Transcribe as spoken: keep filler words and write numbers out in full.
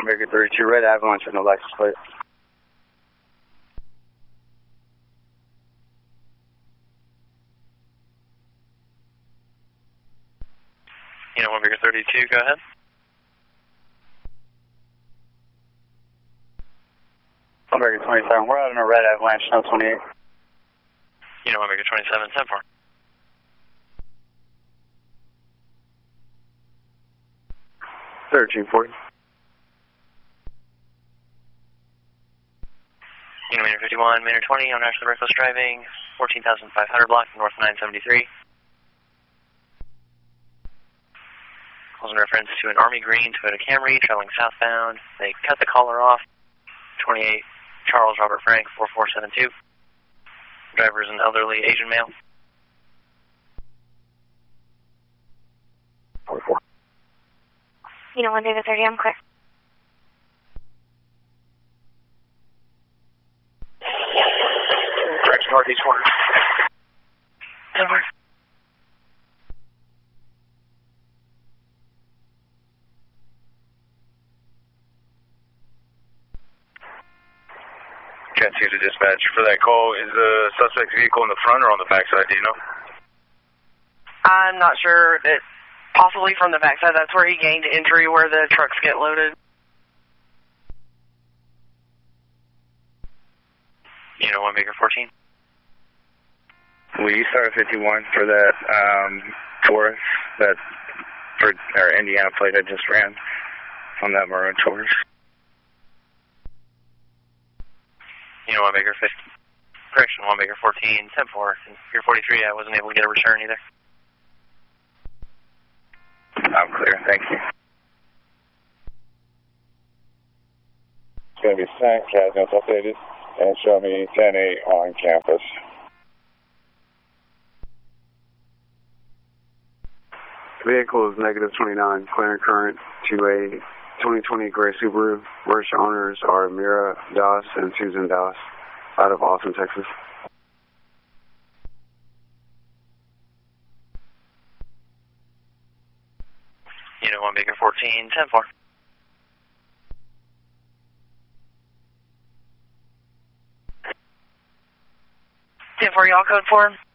Baker thirty-two, red Avalanche with no license plate. You know, one Baker thirty-two, go ahead. one Baker twenty-seven, we're out in a red Avalanche, no twenty-eight. You know, one Baker twenty-seven, ten four. thirteen forty. You know, Manor fifty-one, Manor twenty, on actually reckless driving, fourteen thousand five hundred block, north nine seventy-three. Calls in reference to an Army Green Toyota Camry traveling southbound. They cut the collar off. twenty-eight, Charles Robert Frank, four four seven two. Driver is an elderly Asian male. forty-four. You know, one David thirty, I'm clear. Correction, northeast corner. Over. Cat two to dispatch. For that call, is the suspect's vehicle in the front or on the backside, do you know? I'm not sure. It, possibly from the backside. That's where he gained entry, where the trucks get loaded. You know, one Baker fourteen. Will you start at fifty-one for that um, Taurus, that for our Indiana plate I just ran on that maroon Taurus? You know, one Baker fifty. Correction, one Baker fourteen, ten four. And Pier forty-three, I wasn't able to get a return either. I'm clear, thank you. It's going to be San Casnos updated and show me ten eight on campus. Vehicle is negative twenty-nine, clearing current to a twenty twenty gray Subaru. Worst owners are Mira Das and Susan Das out of Austin, Texas. You know, one Baker fourteen, ten four. ten four, y'all code for him?